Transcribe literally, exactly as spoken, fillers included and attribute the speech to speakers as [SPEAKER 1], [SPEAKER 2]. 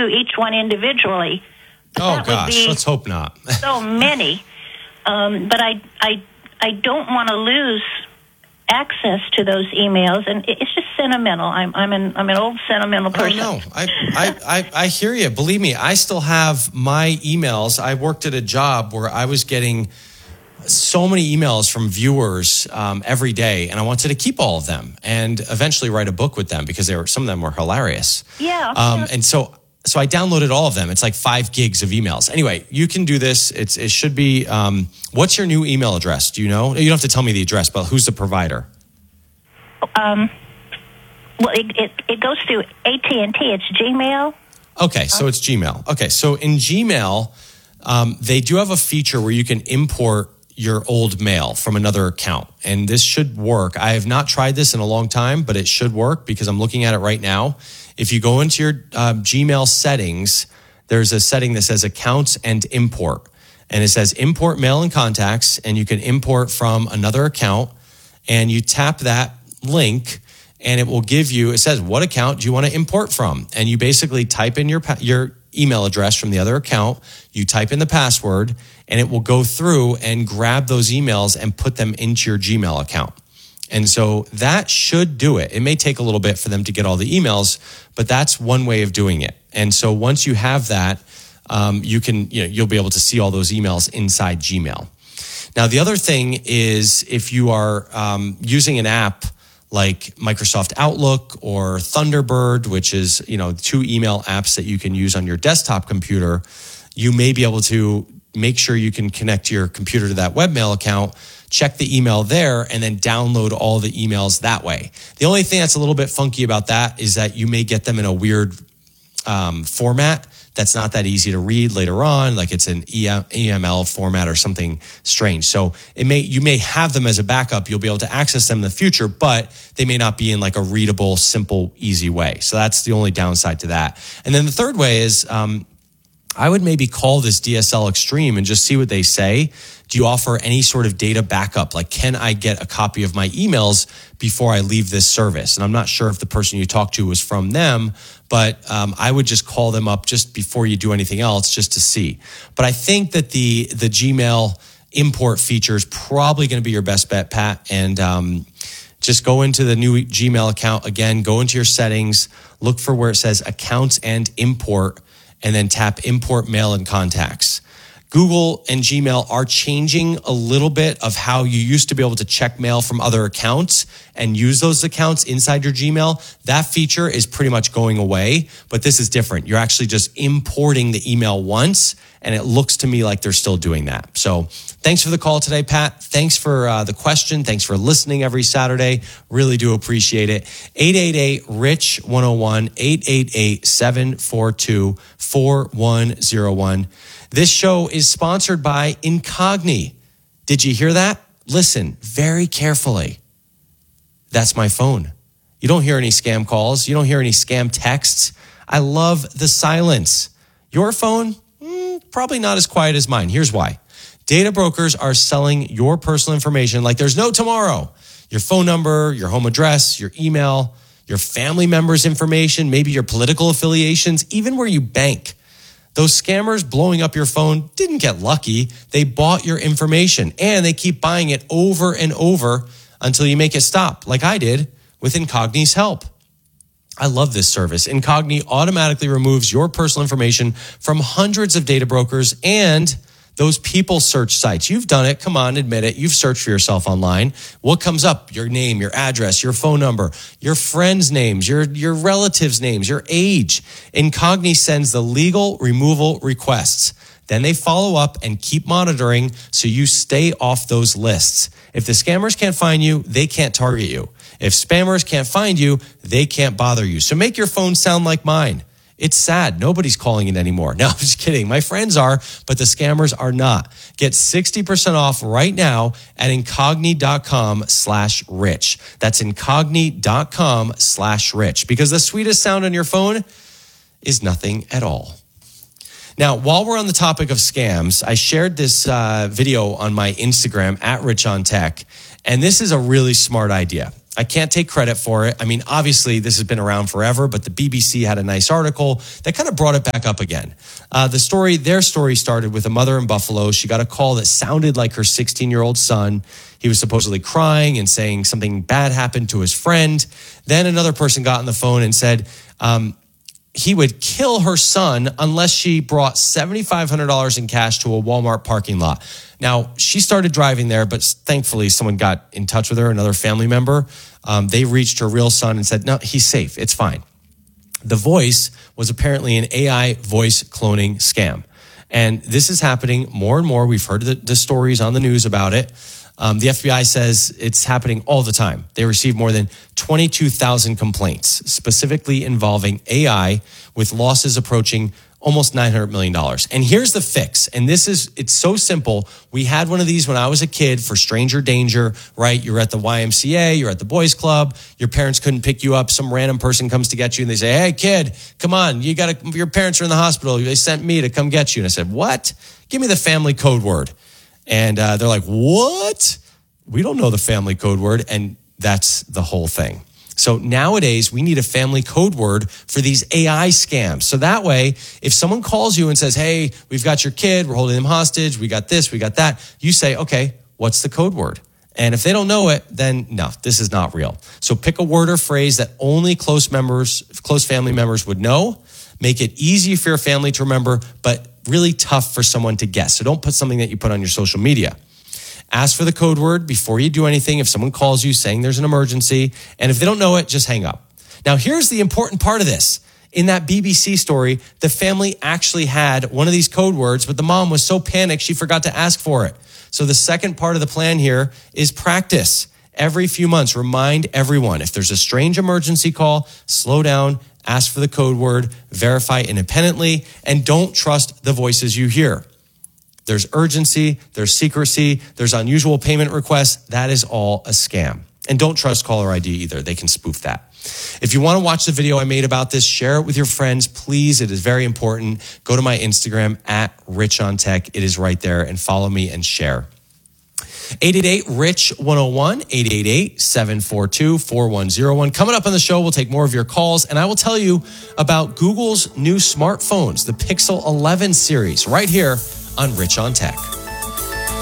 [SPEAKER 1] do each one individually.
[SPEAKER 2] Oh,
[SPEAKER 1] that
[SPEAKER 2] gosh,
[SPEAKER 1] would be
[SPEAKER 2] let's hope not.
[SPEAKER 1] so many. Um, but I, I, I don't want to lose access to those emails, and it's just sentimental. I'm, I'm an, I'm an old sentimental person.
[SPEAKER 2] Oh, no, I, I, I, I hear you. Believe me, I still have my emails. I worked at a job where I was getting so many emails from viewers um, every day, and I wanted to keep all of them and eventually write a book with them because they were some of them were hilarious.
[SPEAKER 1] Yeah.
[SPEAKER 2] Um,
[SPEAKER 1] yeah.
[SPEAKER 2] and so. So I downloaded all of them. It's like five gigs of emails. Anyway, you can do this. It's it should be. Um, what's your new email address? Do you know? You don't have to tell me the address, but who's the provider?
[SPEAKER 1] Um. Well, it it, it goes through A T and T. It's Gmail.
[SPEAKER 2] Okay, so it's Gmail. Okay, so in Gmail, um, they do have a feature where you can import your old mail from another account, and this should work. I have not tried this in a long time, but it should work because I'm looking at it right now. If you go into your um, Gmail settings, there's a setting that says accounts and import. And it says import mail and contacts, and you can import from another account. And you tap that link, and it will give you, it says, what account do you want to import from? And you basically type in your your email address from the other account. You type in the password, and it will go through and grab those emails and put them into your Gmail account. And so that should do it. It may take a little bit for them to get all the emails, but that's one way of doing it. And so once you have that, um, you can, you know, you'll be able to see all those emails inside Gmail. Now, the other thing is if you are um, using an app like Microsoft Outlook or Thunderbird, which is, you know, two email apps that you can use on your desktop computer, you may be able to make sure you can connect your computer to that webmail account, check the email there, and then download all the emails that way. The only thing that's a little bit funky about that is that you may get them in a weird um, format that's not that easy to read later on, like it's an E M L format or something strange. So it may you may have them as a backup. You'll be able to access them in the future, but they may not be in like a readable, simple, easy way. So that's the only downside to that. And then the third way is um, I would maybe call this D S L Extreme and just see what they say. Do you offer any sort of data backup? Like, can I get a copy of my emails before I leave this service? And I'm not sure if the person you talked to was from them, but um, I would just call them up just before you do anything else just to see. But I think that the the Gmail import feature is probably going to be your best bet, Pat. And um, just go into the new Gmail account. Again, go into your settings, look for where it says accounts and import, and then tap import mail and contacts. Google and Gmail are changing a little bit of how you used to be able to check mail from other accounts and use those accounts inside your Gmail. That feature is pretty much going away, but this is different. You're actually just importing the email once, and it looks to me like they're still doing that. So thanks for the call today, Pat. Thanks for uh, the question. Thanks for listening every Saturday. Really do appreciate it. eight eight eight, R I C H, one oh one, eight eight eight, seven four two, four one oh one. This show is sponsored by Incogni. Did you hear that? Listen very carefully. That's my phone. You don't hear any scam calls. You don't hear any scam texts. I love the silence. Your phone, mm, probably not as quiet as mine. Here's why. Data brokers are selling your personal information like there's no tomorrow. Your phone number, your home address, your email, your family members' information, maybe your political affiliations, even where you bank. Those scammers blowing up your phone didn't get lucky. They bought your information, and they keep buying it over and over until you make it stop, like I did with Incogni's help. I love this service. Incogni automatically removes your personal information from hundreds of data brokers and those people search sites. You've done it. Come on, admit it. You've searched for yourself online. What comes up? Your name, your address, your phone number, your friends' names, your, your relatives' names, your age. Incogni sends the legal removal requests. Then they follow up and keep monitoring so you stay off those lists. If the scammers can't find you, they can't target you. If spammers can't find you, they can't bother you. So make your phone sound like mine. It's sad. Nobody's calling it anymore. No, I'm just kidding. My friends are, but the scammers are not. Get sixty percent off right now at incogni.com slash rich. That's incogni.com slash rich, because the sweetest sound on your phone is nothing at all. Now, while we're on the topic of scams, I shared this uh, video on my Instagram at Rich on Tech, and this is a really smart idea. I can't take credit for it. I mean, obviously, this has been around forever, but the B B C had a nice article that kind of brought it back up again. Uh, the story, their story started with a mother in Buffalo. She got a call that sounded like her sixteen-year-old son. He was supposedly crying and saying something bad happened to his friend. Then another person got on the phone and said um, he would kill her son unless she brought seven thousand five hundred dollars in cash to a Walmart parking lot. Now, she started driving there, but thankfully someone got in touch with her, another family member. Um, they reached her real son and said, no, he's safe. It's fine. The voice was apparently an A I voice cloning scam. And this is happening more and more. We've heard the, the stories on the news about it. Um, the F B I says it's happening all the time. They received more than twenty-two thousand complaints, specifically involving A I, with losses approaching almost nine hundred million dollars. And here's the fix. And this is, it's so simple. We had one of these when I was a kid for stranger danger, right? You're at the Y M C A, you're at the boys club. Your parents couldn't pick you up. Some random person comes to get you and they say, hey, kid, come on. You got to, your parents are in the hospital. They sent me to come get you. And I said, what? Give me the family code word. And uh, they're like, what? We don't know the family code word. And that's the whole thing. So nowadays, we need a family code word for these A I scams. So that way, if someone calls you and says, hey, we've got your kid, we're holding them hostage, we got this, we got that, you say, okay, what's the code word? And if they don't know it, then no, this is not real. So pick a word or phrase that only close members, close family members would know. Make it easy for your family to remember, but really tough for someone to guess. So don't put something that you put on your social media. Ask for the code word before you do anything if someone calls you saying there's an emergency. And if they don't know it, just hang up. Now, here's the important part of this. In that B B C story, the family actually had one of these code words, but the mom was so panicked she forgot to ask for it. So the second part of the plan here is practice. Every few months, remind everyone, if there's a strange emergency call, slow down, ask for the code word, verify independently, and don't trust the voices you hear. There's urgency, there's secrecy, there's unusual payment requests. That is all a scam. And don't trust caller I D either. They can spoof that. If you want to watch the video I made about this, share it with your friends, please. It is very important. Go to my Instagram at Rich on Tech. It is right there, and follow me and share. eight eight eight, R I C H, one oh one, eight eight eight, seven four two, four one oh one. Coming up on the show, we'll take more of your calls, and I will tell you about Google's new smartphones, the Pixel eleven series, right here on Rich on Tech.